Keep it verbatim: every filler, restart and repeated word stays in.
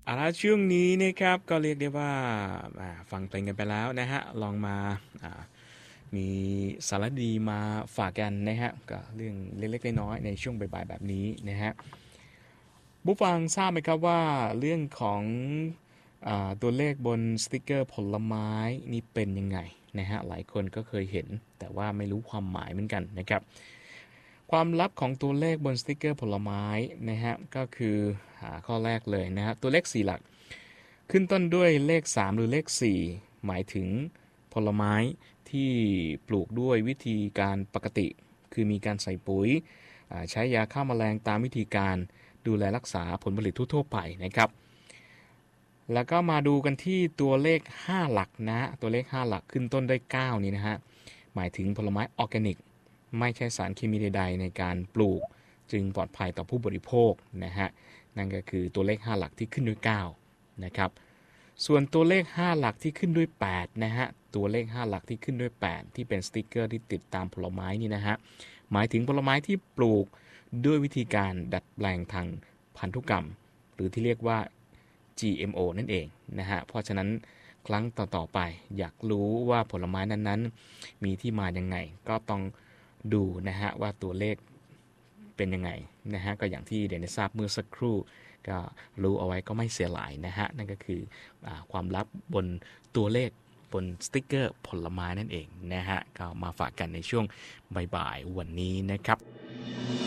เอาละช่วงนี้นะครับก็เรียกได้ว่าฟังเพลงกันไปแล้วนะฮะลองมามีสาระดีมาฝากกันนะฮะก็เรื่องเล็กๆน้อยๆในช่วงบ่ายๆแบบนี้นะฮะผู้ฟังทราบไหมครับว่าเรื่องของอตัวเลขบนสติกเกอร์ผลไม้นี่เป็นยังไงนะฮะหลายคนก็เคยเห็นแต่ว่าไม่รู้ความหมายเหมือนกันนะครับความลับของตัวเลขบนสติกเกอร์ผลไม้นะฮะก็คือข้อแรกเลยนะฮะตัวเลขสี่หลักขึ้นต้นด้วยเลขสามหรือเลขสี่หมายถึงผลไม้ที่ปลูกด้วยวิธีการปกติคือมีการใส่ปุ๋ยใช้ยาฆ่าแมลงตามวิธีการดูแลรักษาผลผลิตทั่วๆไปนะครับแล้วก็มาดูกันที่ตัวเลขห้าหลักนะตัวเลขห้าหลักขึ้นต้นด้วยเก้านี้นะฮะหมายถึงผลไม้ออร์แกนิกไม่ใช่สารเคมีใดๆในการปลูกจึงปลอดภัยต่อผู้บริโภคนะฮะนั่นก็คือตัวเลขห้าหลักที่ขึ้นด้วยเก้านะครับส่วนตัวเลขห้าหลักที่ขึ้นด้วยแปดนะฮะตัวเลขห้าหลักที่ขึ้นด้วยแปดที่เป็นสติกเกอร์ที่ติดตามผลไม้นี่นะฮะหมายถึงผลไม้ที่ปลูกด้วยวิธีการดัดแปลงทางพันธุกรรมหรือที่เรียกว่า จี เอ็ม โอ นั่นเองนะฮะเพราะฉะนั้นครั้งต่อๆไปอยากรู้ว่าผลไม้นั้นๆมีที่มายังไงก็ต้องดูนะฮะว่าตัวเลขเป็นยังไงนะฮะก็อย่างที่เดนได้ทราบเมื่อสักครู่ก็รู้เอาไว้ก็ไม่เสียหลายนะฮะนั่นก็คืออความลับบนตัวเลขบนสติกเกอร์ผลไม้นั่นเองนะฮะก็มาฝากกันในช่วงบ่ายๆวันนี้นะครับ